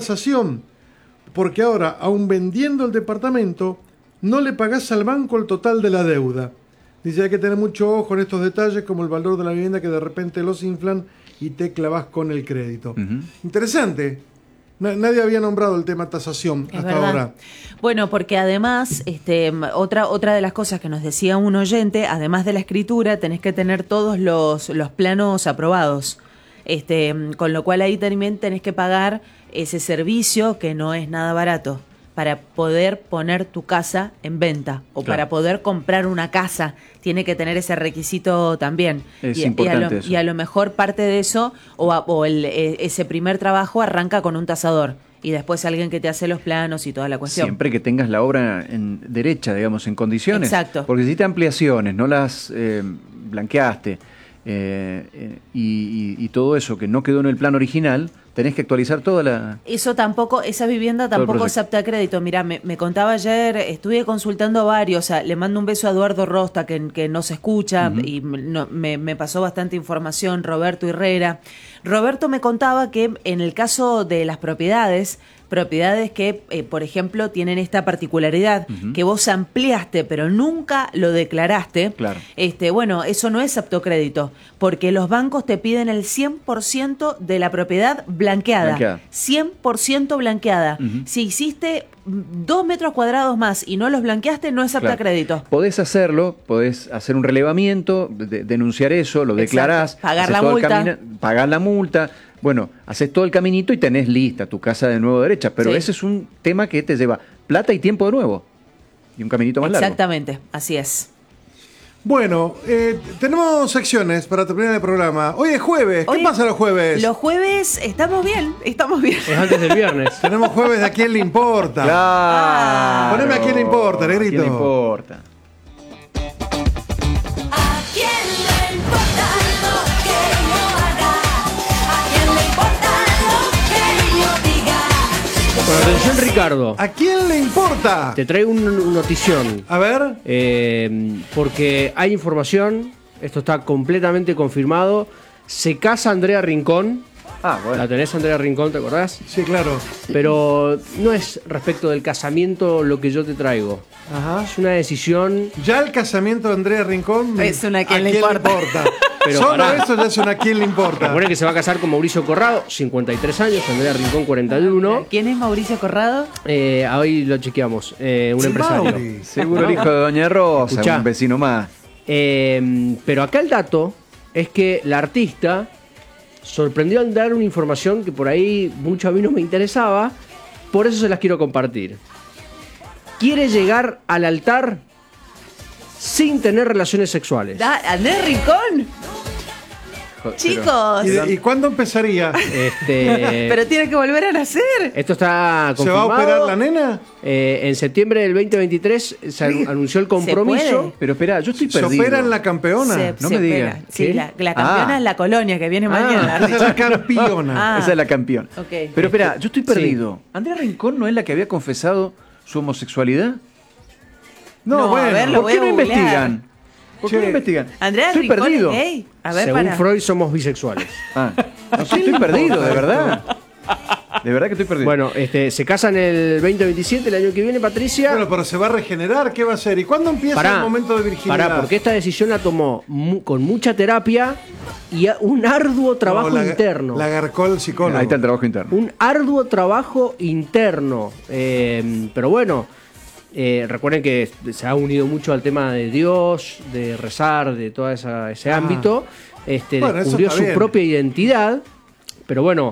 tasación, porque ahora, aun vendiendo el departamento, no le pagás al banco el total de la deuda. Dice, hay que tener mucho ojo en estos detalles, como el valor de la vivienda que de repente los inflan y te clavas con el crédito. Interesante. Nadie había nombrado el tema tasación hasta ahora. Bueno, porque además, otra de las cosas que nos decía un oyente, además de la escritura, tenés que tener todos los planos aprobados. Con lo cual ahí también tenés que pagar ese servicio que no es nada barato para poder poner tu casa en venta o para poder comprar una casa. Tiene que tener ese requisito también. Es importante eso. Y a lo mejor parte de eso ese primer trabajo arranca con un tasador y después alguien que te hace los planos y toda la cuestión. Siempre que tengas la obra en derecha, digamos, en condiciones. Exacto. Porque si te ampliaciones, no las blanqueaste y todo eso que no quedó en el plan original, tenés que actualizar toda la... Esa vivienda tampoco es apta a crédito. Mirá, me contaba ayer, estuve consultando a varios, le mando un beso a Eduardo Rosta, que nos escucha, y me pasó bastante información, Roberto Herrera. Roberto me contaba que en el caso de las propiedades que, por ejemplo, tienen esta particularidad, que vos ampliaste pero nunca lo declaraste, bueno, eso no es apto crédito, porque los bancos te piden el 100% de la propiedad blanqueada. 100% blanqueada. Si hiciste 2 metros cuadrados más y no los blanqueaste, no es apto a crédito. Podés hacerlo, podés hacer un relevamiento, denunciar eso, lo declarás, pagar la multa. Pagás la multa. Bueno, haces todo el caminito y tenés lista tu casa de nuevo derecha, pero ese es un tema que te lleva plata y tiempo de nuevo. Y un caminito más largo. Exactamente, así es. Bueno, tenemos secciones para terminar el programa. Hoy es jueves. ¿Qué pasa los jueves? Los jueves estamos bien. Es antes del viernes. Tenemos jueves de ¿A quién le importa? Claro. Poneme ¿A quién le importa, negrito? ¿A quién le importa? Bueno, atención, Ricardo. ¿A quién le importa? Te traigo una notición. A ver. Porque hay información, esto está completamente confirmado. Se casa Andrea Rincón. Bueno. ¿La tenés, Andrea Rincón, te acordás? Sí, claro. Pero no es respecto del casamiento lo que yo te traigo. Ajá. Es una decisión... Ya el casamiento de Andrea Rincón... Es una ¿A quién le importa? Pero solo pará. eso ya es una ¿A quién le importa? Recuerden que se va a casar con Mauricio Corrado, 53 años, Andrea Rincón, 41. ¿Quién es Mauricio Corrado? Hoy lo chequeamos, un empresario. Mauri. Seguro el hijo de Doña Rosa, Escuchá. un vecino más. Pero acá el dato es que la artista sorprendió al dar una información que por ahí mucho a mí no me interesaba, por eso se las quiero compartir. Quiere llegar al altar sin tener relaciones sexuales. ¿Andrés Rincón? Chicos. ¿Y cuándo empezaría? Pero tiene que volver a nacer. Esto está ¿Se va confirmado. a operar la nena? En septiembre del 2023 se anunció el compromiso. Pero espera, yo estoy ¿Se perdido. opera en la campeona? No me digas. Sí, la campeona es la colonia que viene mañana. Esa es la campeona. Esa es la campeona. Okay. Pero espera, yo estoy perdido. ¿Andrea Rincón no es la que había confesado su homosexualidad? No, bueno. A ver, lo ¿Por qué voy a no googlear. investigan? ¿Por qué no investigan? Andrea Estoy Rincón perdido. es gay. A ver, Según para. Freud somos bisexuales. No, sí, estoy perdido, de verdad. De verdad que estoy perdido. Bueno, se casan el 2027, el año que viene, Patricia. Bueno, pero se va a regenerar, ¿qué va a hacer? ¿Y cuándo empieza el momento de virginidad? Porque esta decisión la tomó con mucha terapia y un arduo trabajo interno. La garcó el psicólogo. Ahí está el trabajo interno. Un arduo trabajo interno. Pero bueno, recuerden que se ha unido mucho al tema de Dios, de rezar, de todo ese ámbito. Bueno, descubrió su propia identidad. Pero bueno,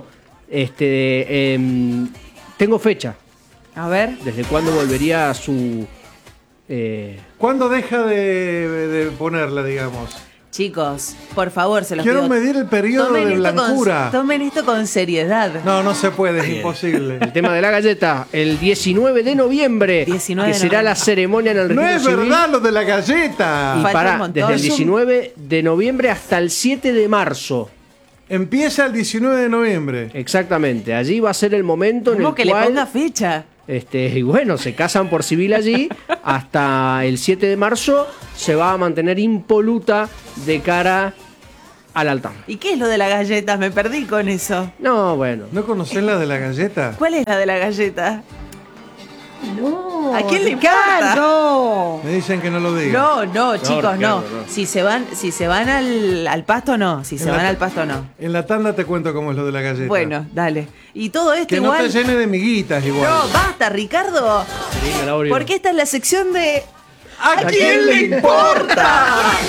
tengo fecha. A ver. ¿Desde cuándo volvería a su... ¿Cuándo deja de ponerla, digamos? Chicos, por favor, se los Quiero pido. medir el periodo de blancura. Tomen esto con seriedad. No se puede, es imposible. El tema de la galleta, el 19 de noviembre, que será la ceremonia en el registro No es civil. verdad lo de la galleta. Y Falta un para montón. desde el 19 de noviembre hasta el 7 de marzo. Empieza el 19 de noviembre. Exactamente, allí va a ser el momento en el ¿Cómo que cual... le ponga fecha? Y bueno, se casan por civil allí. Hasta el 7 de marzo se va a mantener impoluta de cara al altar. ¿Y qué es lo de la galleta? Me perdí con eso. No, bueno. ¿No conocés la de la galleta? ¿Cuál es la de la galleta? No, ¿A quién le importa? Ricardo. Me dicen que no lo diga. No, chicos, no. Ricardo, no. Si se van al pasto, no. Si se En la van ta- al pasto, no. En la tanda te cuento cómo es lo de la galleta. Bueno, dale. Y todo esto Que no igual. te llene de miguitas igual. No, basta, Ricardo. Venga, Laurio. Porque esta es la sección de. ¿A quién le importa?